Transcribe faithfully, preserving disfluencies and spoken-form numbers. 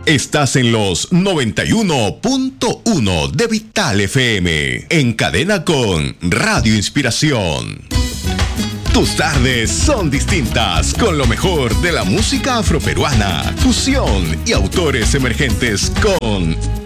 Estás en los noventa y uno punto uno de Vital F M, en cadena con Radio Inspiración. Tus tardes son distintas, con lo mejor de la música afroperuana, fusión y autores emergentes con